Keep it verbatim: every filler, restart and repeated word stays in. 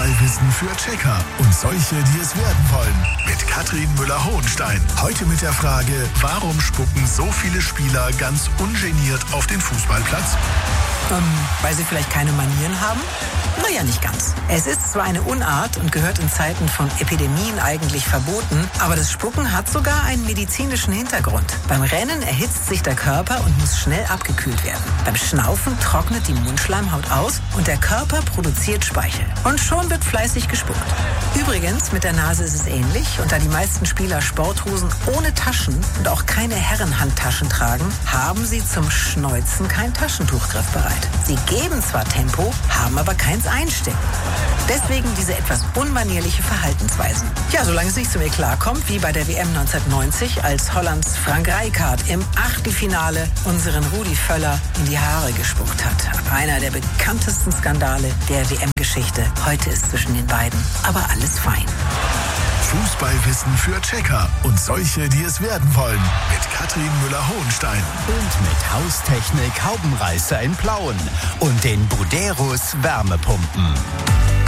Fußballwissen für Checker und solche, die es werden wollen. Mit Katrin Müller-Hohenstein. Heute mit der Frage, warum spucken so viele Spieler ganz ungeniert auf den Fußballplatz? Ähm, weil sie vielleicht keine Manieren haben? Naja, nicht ganz. Es ist zwar eine Unart und gehört in Zeiten von Epidemien eigentlich verboten, aber das Spucken hat sogar einen medizinischen Hintergrund. Beim Rennen erhitzt sich der Körper und muss schnell abgekühlt werden. Beim Schnaufen trocknet die Mundschleimhaut aus und der Körper produziert Speichel. Und schon wird fleißig gespuckt. Übrigens, mit der Nase ist es ähnlich. Und da die meisten Spieler Sporthosen ohne Taschen und auch keine Herrenhandtaschen tragen, haben sie zum Schneuzen kein Taschentuch griffbereit. Sie geben zwar Tempo, haben aber keins einstecken. Deswegen diese etwas unmanierliche Verhaltensweisen. Ja, solange es nicht zu mir klarkommt, wie bei der W M neunzehnhundertneunzig, als Hollands Frank Rijkaard im Achtelfinale unseren Rudi Völler in die Haare gespuckt hat. Einer der bekanntesten Skandale der W M-Geschichte. Heute ist zwischen den beiden aber alles fein. Fußballwissen für Checker und solche, die es werden wollen. Mit Katrin Müller-Hohenstein. Und mit Haustechnik Haubenreißer in Plauen und den Buderus Wärmepumpen.